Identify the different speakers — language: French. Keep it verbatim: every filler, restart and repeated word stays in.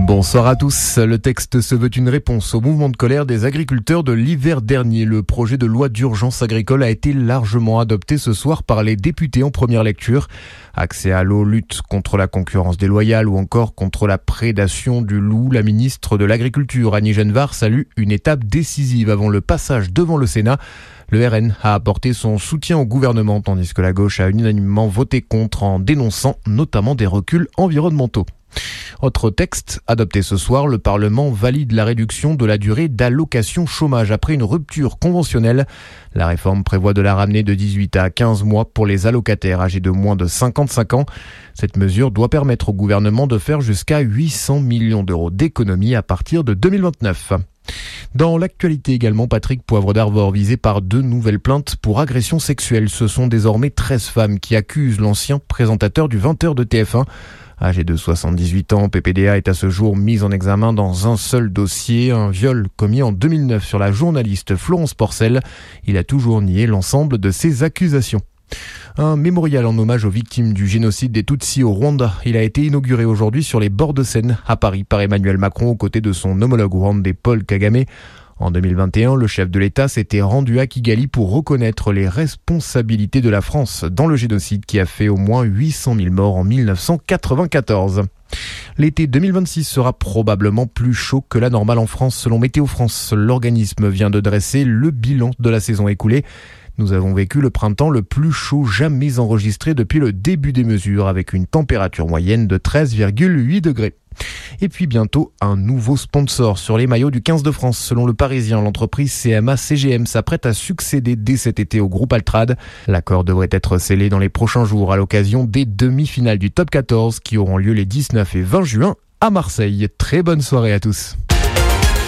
Speaker 1: Bonsoir à tous. Le texte se veut une réponse au mouvement de colère des agriculteurs de l'hiver dernier. Le projet de loi d'urgence agricole a été largement adopté ce soir par les députés en première lecture. Accès à l'eau, lutte contre la concurrence déloyale ou encore contre la prédation du loup. La ministre de l'Agriculture, Annie Genevard, salue une étape décisive avant le passage devant le Sénat. Le R N a apporté son soutien au gouvernement, tandis que la gauche a unanimement voté contre en dénonçant notamment des reculs environnementaux. Autre texte, adopté ce soir, le Parlement valide la réduction de la durée d'allocation chômage après une rupture conventionnelle. La réforme prévoit de la ramener de dix-huit à quinze mois pour les allocataires âgés de moins de cinquante-cinq ans. Cette mesure doit permettre au gouvernement de faire jusqu'à huit cents millions d'euros d'économies à partir de deux mille vingt-neuf. Dans l'actualité également, Patrick Poivre d'Arvor visé par deux nouvelles plaintes pour agression sexuelle. Ce sont désormais treize femmes qui accusent l'ancien présentateur du vingt heures de T F un. Âgé de soixante-dix-huit ans, P P D A est à ce jour mis en examen dans un seul dossier, un viol commis en deux mille neuf sur la journaliste Florence Porcel. Il a toujours nié l'ensemble de ces accusations. Un mémorial en hommage aux victimes du génocide des Tutsis au Rwanda. Il a été inauguré aujourd'hui sur les bords de Seine, à Paris, par Emmanuel Macron, aux côtés de son homologue rwandais Paul Kagame. En deux mille vingt et un, le chef de l'État s'était rendu à Kigali pour reconnaître les responsabilités de la France dans le génocide qui a fait au moins huit cent mille morts en mille neuf cent quatre-vingt-quatorze. L'été deux mille vingt-six sera probablement plus chaud que la normale en France selon Météo France. L'organisme vient de dresser le bilan de la saison écoulée. Nous avons vécu le printemps le plus chaud jamais enregistré depuis le début des mesures avec une température moyenne de treize virgule huit degrés. Et puis bientôt, un nouveau sponsor sur les maillots du quinze de France. Selon le Parisien, l'entreprise C M A C G M s'apprête à succéder dès cet été au groupe Altrad. L'accord devrait être scellé dans les prochains jours à l'occasion des demi-finales du Top quatorze qui auront lieu les dix-neuf et vingt juin à Marseille. Très bonne soirée à tous.